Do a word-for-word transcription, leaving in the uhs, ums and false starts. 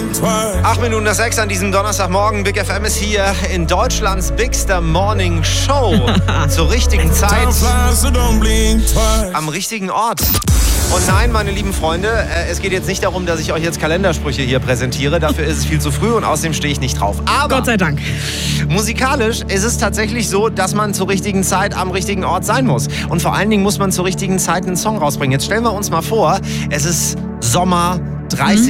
Acht Minuten nach sechs an diesem Donnerstagmorgen. Big F M ist hier in Deutschlands Bigster Morning Show. Zur richtigen Zeit. Am richtigen Ort. Und nein, meine lieben Freunde, es geht jetzt nicht darum, dass ich euch jetzt Kalendersprüche hier präsentiere. Dafür ist es viel zu früh und außerdem stehe ich nicht drauf. Aber Gott sei Dank. Musikalisch ist es tatsächlich so, dass man zur richtigen Zeit am richtigen Ort sein muss. Und vor allen Dingen muss man zur richtigen Zeit einen Song rausbringen. Jetzt stellen wir uns mal vor, es ist Sommer, dreißig